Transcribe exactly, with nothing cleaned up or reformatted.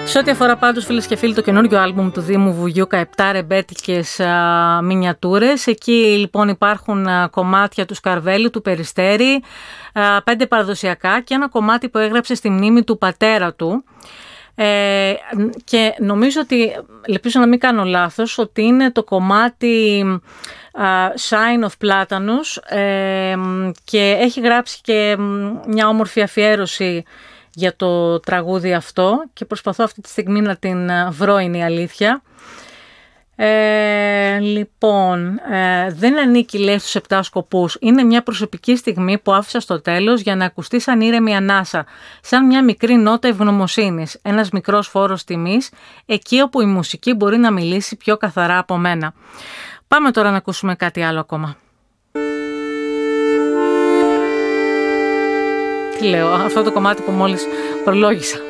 Σε ό,τι αφορά πάντως, φίλες και φίλοι, το καινούργιο άλμπουμ του Δήμου Βουγιούκα, επτά ρεμπέτικες α, μινιατούρες. Εκεί λοιπόν υπάρχουν α, κομμάτια του Σκαρβέλη, του Περιστέρη, α, πέντε παραδοσιακά και ένα κομμάτι που έγραψε στη μνήμη του πατέρα του. Ε, και νομίζω ότι, ελπίζω να μην κάνω λάθος, ότι είναι το κομμάτι uh, Shine of Platanus, ε, και έχει γράψει και μια όμορφη αφιέρωση για το τραγούδι αυτό και προσπαθώ αυτή τη στιγμή να την βρω, είναι η αλήθεια. Ε, λοιπόν, ε, δεν ανήκει, λέει, στους επτά σκοπούς. Είναι μια προσωπική στιγμή που άφησα στο τέλος για να ακουστεί σαν ήρεμη ανάσα, σαν μια μικρή νότα ευγνωμοσύνης, ένας μικρός φόρος τιμής, εκεί όπου η μουσική μπορεί να μιλήσει πιο καθαρά από μένα. Πάμε τώρα να ακούσουμε κάτι άλλο ακόμα. Τι λέω, αυτό το κομμάτι που μόλις προλόγησα.